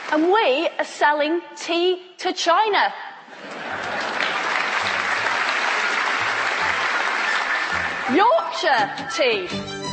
And we are selling tea to China. Yorkshire tea.